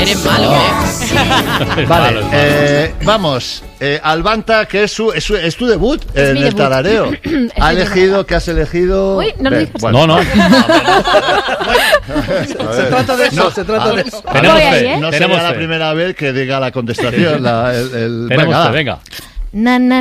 Eres malo, Vale, vamos. Albanta, que es tu debut en el tarareo. ¿Qué has elegido? Uy, no lo digas. Bueno. No. Se trata de eso, Tenemos fe, No tenemos sería la fe. primera vez que diga la contestación. Tenemos fe, venga. Na, na,